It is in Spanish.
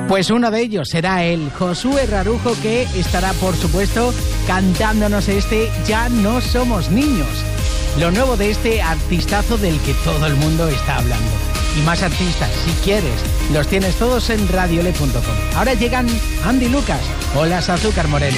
Pues uno de ellos será el Josué Rarujo, que estará, por supuesto, cantándonos este Ya no somos niños. Lo nuevo de este artistazo del que todo el mundo está hablando. Y más artistas, si quieres, los tienes todos en radiole.com. Ahora llegan Andy Lucas o las Azúcar Moreno.